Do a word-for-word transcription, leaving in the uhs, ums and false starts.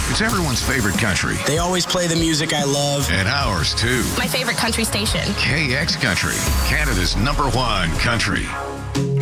It's everyone's favorite country. They always play the music I love. And ours, too. My favorite country station. K X Country, Canada's number one country.